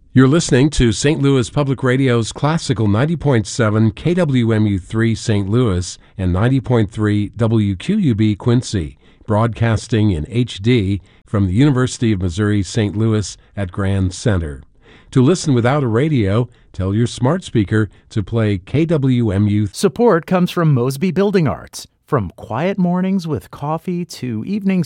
You're listening to St. Louis Public Radio's Classical 90.7 KWMU3 St. Louis and 90.3 WQUB Quincy, broadcasting in HD from the University of Missouri St. Louis at Grand Center. To listen without a radio, tell your smart speaker to play KWMU. Support comes from Mosby Building Arts. From quiet mornings with coffee to evenings